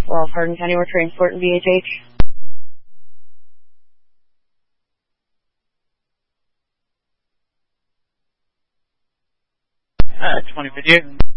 We're all Hardin County. We're transporting VHH. 20 video.